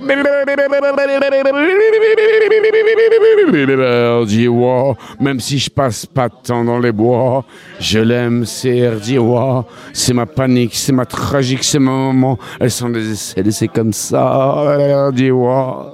Même si je passe pas de temps dans les bois, je l'aime, c'est Erdiwa. C'est ma panique, c'est ma tragique, c'est ma maman. Elles sont des essais, c'est comme ça, Erdiwa.